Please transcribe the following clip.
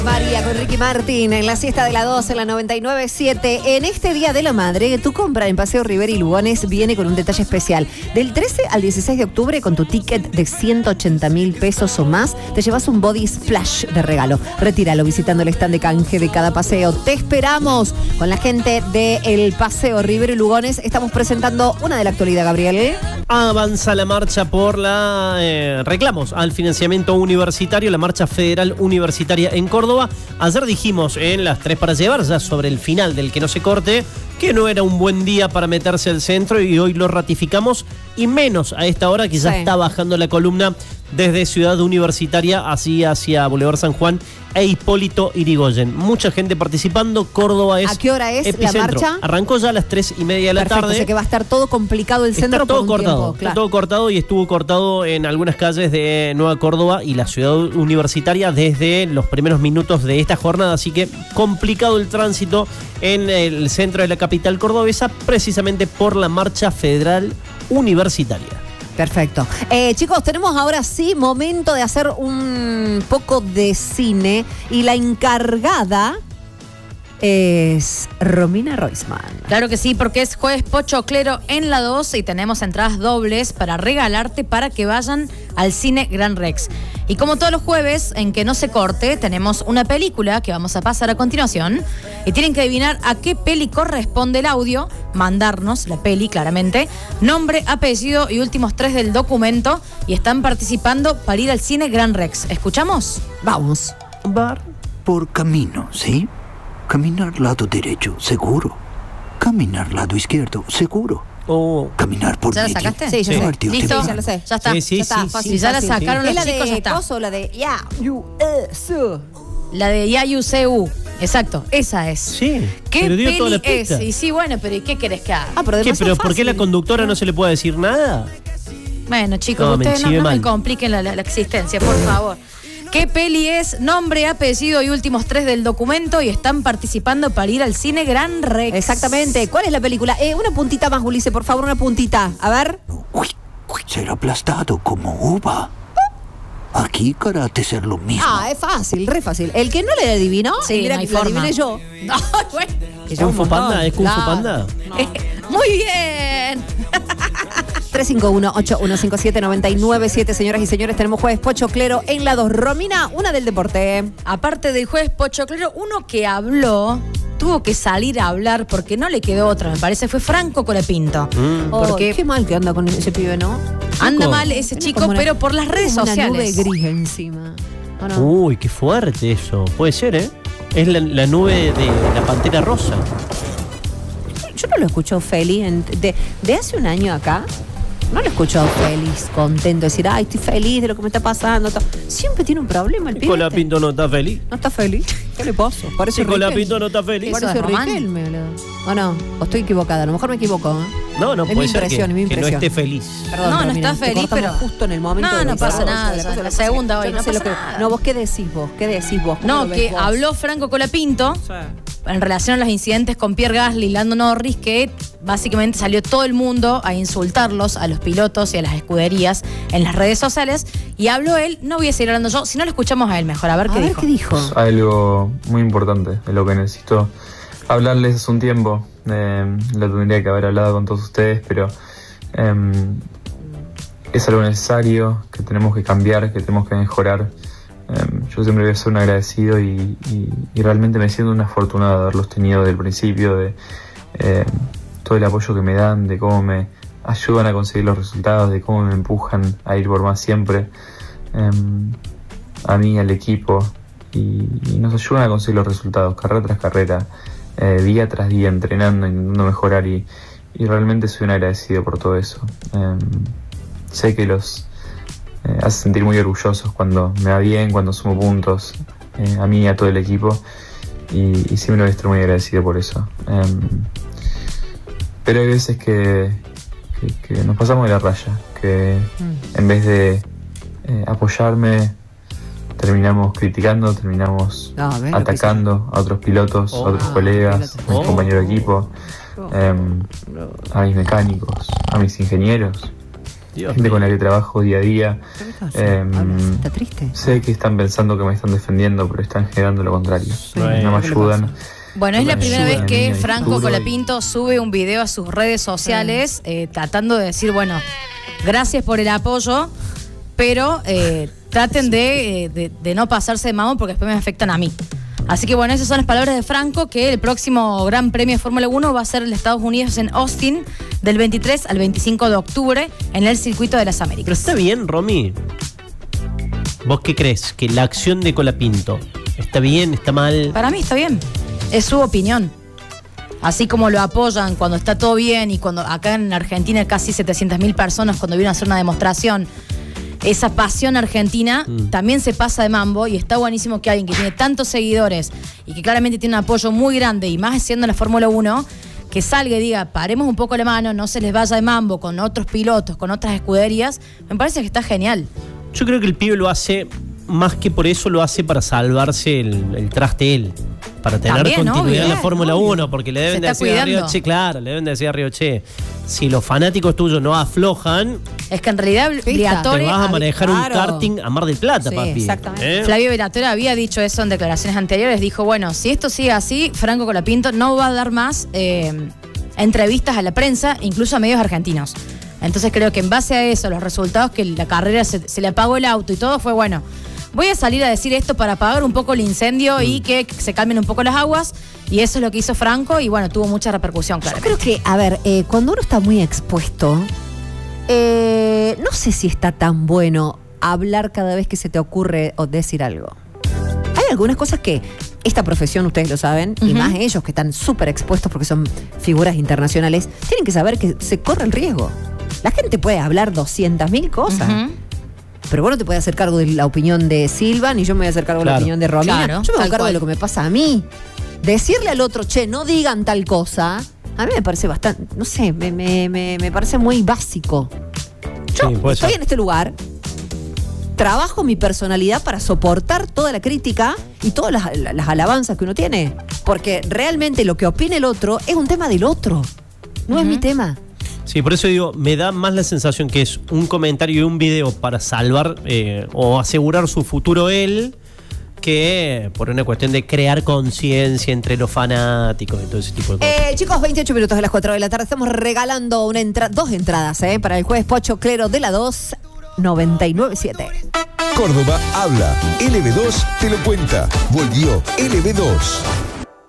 María con Ricky Martin en la siesta de la 12 en la 99.7. En este Día de la Madre, tu compra en Paseo Rivera y Lugones viene con un detalle especial. Del 13 al 16 de octubre, con tu ticket de 180.000 pesos o más, te llevas un body splash de regalo. Retíralo visitando el stand de canje de cada paseo. Te esperamos con la gente del Paseo Rivera y Lugones. Estamos presentando una de la actualidad, Gabriel. Avanza la marcha por la reclamos al financiamiento universitario, la marcha federal universitaria en Córdoba. Ayer dijimos en las 3 para llevar, ya sobre el final del que no se corte, que no era un buen día para meterse al centro, y hoy lo ratificamos, y menos a esta hora que ya está bajando la columna desde Ciudad Universitaria así hacia Boulevard San Juan e Hipólito Yrigoyen. Mucha gente participando. Córdoba es. ¿A qué hora es epicentro. la marcha? Arrancó ya a las 3:30 de la tarde. O sea que va a estar todo complicado el centro. Está todo por un cortado. tiempo, claro. Está todo cortado, y estuvo cortado en algunas calles de Nueva Córdoba y la Ciudad Universitaria desde los primeros minutos de esta jornada. Así que complicado el tránsito en el centro de la capital cordobesa, precisamente por la marcha federal universitaria. Perfecto. Chicos, tenemos ahora sí momento de hacer un poco de cine, y la encargada es Romina Roisman. Claro que sí, porque es jueves pochoclero en la 2 y tenemos entradas dobles para regalarte para que vayan al cine Gran Rex. Y como todos los jueves, en que no se corte, tenemos una película que vamos a pasar a continuación, y tienen que adivinar a qué peli corresponde el audio, mandarnos la peli claramente, nombre, apellido y últimos 3 del documento, y están participando para ir al cine Gran Rex. ¿Escuchamos? Vamos. Bar por camino, ¿sí? Caminar lado derecho, seguro. Caminar lado izquierdo, seguro. Caminar por ¿Ya la medio. sacaste? Sí, ya sé. ¿Listo? Sí, ya lo sé. Ya está. Sí, Ya está, sí, fácil, Si ya la fácil. sacaron ¿Es los la chicos, ya de está. coso o la de La de YUCU. Exacto, esa es. Sí. ¿Qué pero dio toda la peli es? pista. Y sí, bueno, pero ¿y qué querés que haga? pero ¿Qué? demasiado ¿Pero por qué la fácil. conductora no se le puede decir nada? Bueno, chicos, No, me ustedes chive no me mal. compliquen la existencia, por favor. ¿Qué peli es? Nombre, apellido y últimos 3 del documento, y están participando para ir al cine Gran Rex. Exactamente. ¿Cuál es la película? Una puntita más, Ulises, por favor, una puntita. A ver. Uy, ser aplastado como uva. Aquí karate ser lo mismo. Es fácil, re fácil. El que no le adivinó, Sí, mira no hay que la forma. adiviné yo. Ay, bueno. Que ¿Es yo Kung un Fu montón. Panda? ¿Es Kung Fu Claro. Panda? Muy bien. 351-8157-997, señoras y señores, tenemos jueves pochoclero en la 2. Romina, una del deporte. Aparte del jueves pochoclero, uno que habló, tuvo que salir a hablar porque no le quedó otra, me parece, fue Franco Colapinto. Porque Qué mal que anda con ese pibe, ¿no? anda Chico. mal ese Tiene chico, como una- pero por las redes Una sociales. nube gris encima. ¿O no? Uy, qué fuerte eso. Puede ser, ¿eh? Es la nube de la Pantera Rosa. Yo no lo escucho feliz de hace un año acá. No lo escucho feliz, contento, decir, ay, estoy feliz de lo que me está pasando. Siempre tiene un problema el pibe. Colapinto no está feliz. ¿No está feliz? ¿Qué le pasa? Parece Si Colapinto no está feliz. Eso Parece es Román. Riquelme, boludo. ¿O no? ¿O estoy equivocada? A lo mejor me equivoco, ¿eh? No, Es mi puede ser impresión, es mi que no impresión. esté feliz. Perdón, No, no Romina, está te feliz, cortamos pero- justo en el momento No, de no decir, pasa nada, cosa, la cosa, segunda yo hoy, no no sé lo pasa que- nada. No, vos, ¿qué decís vos? ¿Qué decís vos? ¿Cómo No, lo ves que vos? habló Franco Colapinto en relación a los incidentes con Pierre Gasly y Lando Norris, que básicamente salió todo el mundo a insultarlos a los pilotos y a las escuderías en las redes sociales, y habló él. No voy a seguir hablando yo, si no lo escuchamos a él mejor, a ver qué dijo. ¿Qué dijo? Algo muy importante de lo que necesito hablarles hace un tiempo. Lo tendría que haber hablado con todos ustedes, pero es algo necesario, que tenemos que cambiar, que tenemos que mejorar. Yo siempre voy a ser un agradecido y realmente me siento un afortunado de haberlos tenido desde el principio, de todo el apoyo que me dan, de cómo me ayudan a conseguir los resultados, de cómo me empujan a ir por más siempre, a mí, al equipo, y nos ayudan a conseguir los resultados, carrera tras carrera, día tras día, entrenando, intentando mejorar, y realmente soy un agradecido por todo eso. Sé que los hace sentir muy orgullosos cuando me va bien, cuando sumo puntos, a mí y a todo el equipo, y siempre voy a estar muy agradecido por eso. Pero hay veces que nos pasamos de la raya, que en vez de apoyarme, terminamos criticando, terminamos atacando a otros pilotos, a otros colegas, a mis compañeros de equipo, a mis mecánicos, a mis ingenieros. gente con la que trabajo día a día. ¿Está triste? Sé que están pensando que me están defendiendo, pero están generando lo contrario. No me ayudan. Bueno, es la primera vez que Franco Colapinto sube un video a sus redes sociales tratando de decir, bueno, gracias por el apoyo, pero traten de no pasarse de mamón porque después me afectan a mí. Así que bueno, esas son las palabras de Franco, que el próximo Gran Premio de Fórmula 1 va a ser en Estados Unidos, en Austin, del 23 al 25 de octubre, en el Circuito de las Américas. Pero está bien, Romy. ¿Vos qué crees? ¿Que la acción de Colapinto está bien, está mal? Para mí está bien. Es su opinión. Así como lo apoyan cuando está todo bien y cuando acá en Argentina casi 700.000 personas cuando vienen a hacer una demostración, esa pasión argentina también se pasa de mambo, y está buenísimo que alguien que tiene tantos seguidores y que claramente tiene un apoyo muy grande, y más siendo la Fórmula 1, que salga y diga, paremos un poco la mano, no se les vaya de mambo con otros pilotos, con otras escuderías. Me parece que está genial. Yo creo que el pibe lo hace, más que por eso, lo hace para salvarse el traste él. Para tener también, continuidad en la Fórmula 1, porque le deben decir a Río, claro, le deben decir a Río, si los fanáticos tuyos no aflojan, es que en realidad Briatore te vas a manejar un karting a Mar del Plata, sí, papi. Exactamente. Flavio Briatore había dicho eso en declaraciones anteriores, dijo, bueno, si esto sigue así, Franco Colapinto no va a dar más entrevistas a la prensa, incluso a medios argentinos. Entonces creo que en base a eso, los resultados, que la carrera se le apagó el auto y todo, fue bueno, voy a salir a decir esto para apagar un poco el incendio y que se calmen un poco las aguas. Y eso es lo que hizo Franco y bueno, tuvo mucha repercusión, claro. Yo creo que, a ver, cuando uno está muy expuesto, no sé si está tan bueno hablar cada vez que se te ocurre o decir algo. Hay algunas cosas que esta profesión, ustedes lo saben, y más ellos que están súper expuestos porque son figuras internacionales, tienen que saber que se corre el riesgo. La gente puede hablar 200.000 cosas. Pero vos no te puedes hacer cargo de la opinión de Silva, ni yo me voy a hacer cargo de la opinión de Romina. Claro, yo me hago cargo de lo que me pasa a mí. Decirle al otro, no digan tal cosa, a mí me parece bastante, no sé, me parece muy básico. Yo estoy en este lugar, trabajo mi personalidad para soportar toda la crítica y todas las alabanzas que uno tiene. Porque realmente lo que opine el otro es un tema del otro, no es mi tema. Sí, por eso digo, me da más la sensación que es un comentario y un video para salvar o asegurar su futuro él, que por una cuestión de crear conciencia entre los fanáticos y todo ese tipo de cosas. Chicos, 28 minutos de las 4 de la tarde. Estamos regalando dos entradas para el jueves Pocho Clero de la 2, 99.7. Córdoba habla. LB2 te lo cuenta. Volvió LB2.